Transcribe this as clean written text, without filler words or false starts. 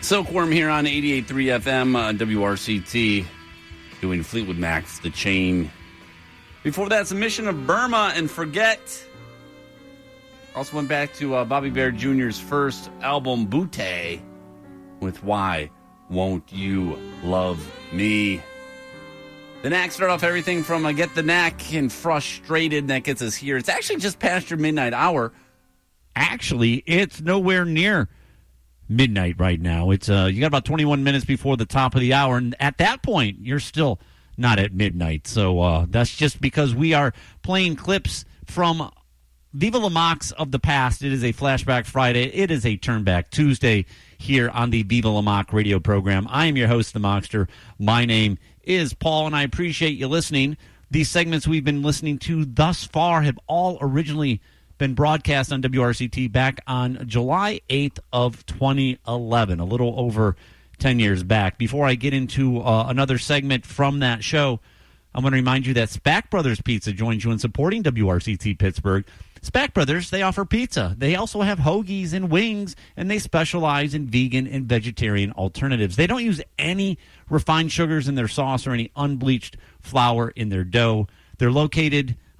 Silkworm here on 88.3 FM, WRCT, doing Fleetwood Mac's The Chain. Before that, Submission of Burma and Forget. Also went back to Bobby Bear Jr.'s first album, Butte, with Why Won't You Love Me? The Knack start off everything from Get the Knack and Frustrated. That gets us here. It's actually just past your midnight hour. Actually, it's nowhere near midnight right now. It's you got about 21 minutes before the top of the hour, and at that point, you're still not at midnight. So that's just because we are playing clips from Viva La Mox of the past. It is a Flashback Friday. It is a Turnback Tuesday here on the Viva La Mox radio program. I am your host, The Moxter. My name is Paul, and I appreciate you listening. These segments we've been listening to thus far have all originally been broadcast on WRCT back on July 8th of 2011, a little over 10 years back. Before I get into another segment from that show, I want to remind you that Spack Brothers Pizza joins you in supporting WRCT Pittsburgh. Spack Brothers, they offer pizza. They also have hoagies and wings, and they specialize in vegan and vegetarian alternatives. They don't use any refined sugars in their sauce or any unbleached flour in their dough. They're located